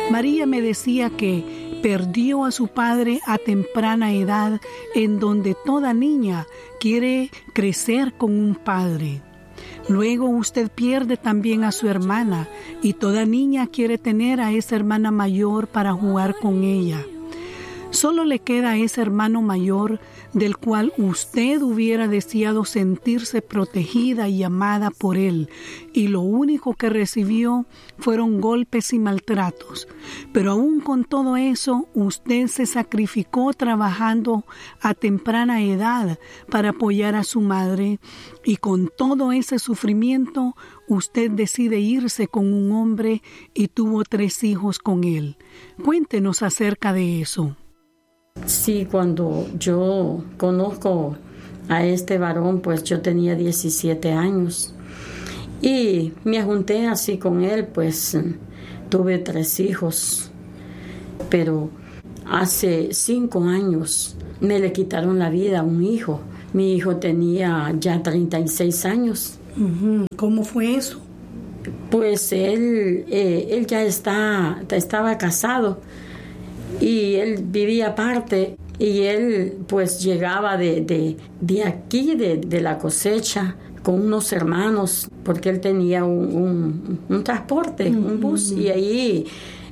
María me decía que perdió a su padre a temprana edad, en donde toda niña quiere crecer con un padre. Luego usted pierde también a su hermana y toda niña quiere tener a esa hermana mayor para jugar con ella. Solo le queda a ese hermano mayor del cual usted hubiera deseado sentirse protegida y amada por él, y lo único que recibió fueron golpes y maltratos. Pero aún con todo eso, usted se sacrificó trabajando a temprana edad para apoyar a su madre, y con todo ese sufrimiento, usted decide irse con un hombre y tuvo 3 hijos con él. Cuéntenos acerca de eso. Sí, cuando yo conozco a este varón, pues yo tenía 17 años y me junté así con él, pues tuve 3 hijos, pero hace 5 años me le quitaron la vida a un hijo. Mi hijo tenía ya 36 años. ¿Cómo fue eso? Pues él ya estaba casado. Y él vivía aparte y él pues llegaba de aquí, de la cosecha, con unos hermanos, porque él tenía un transporte, un bus, y allí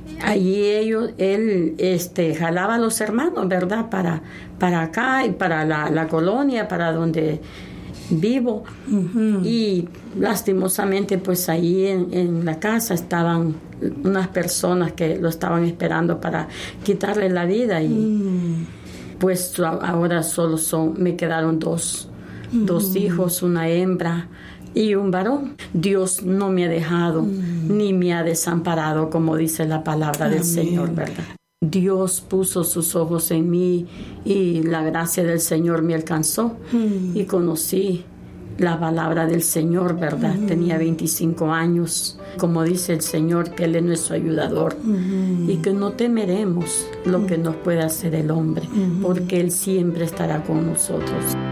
él jalaba a los hermanos, ¿verdad? Para acá y para la colonia, para donde vivo. Y lastimosamente pues ahí en la casa estaban unas personas que lo estaban esperando para quitarle la vida y pues ahora solo me quedaron dos hijos, una hembra y un varón. Dios no me ha dejado ni me ha desamparado, como dice la palabra del Señor, ¿verdad? Dios puso sus ojos en mí y la gracia del Señor me alcanzó y conocí la palabra del Señor, ¿verdad? Tenía 25 años. Como dice el Señor, que Él es nuestro ayudador y que no temeremos lo que nos pueda hacer el hombre, porque Él siempre estará con nosotros.